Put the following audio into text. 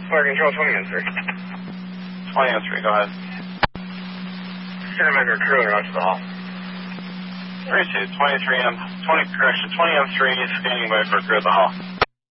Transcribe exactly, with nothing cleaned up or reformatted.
Fire control twenty M three. twenty M three, go ahead. Cinemaker crew and to the hall. three two, twenty-three M, twenty, correction, twenty M three, standing by for crew at the hall.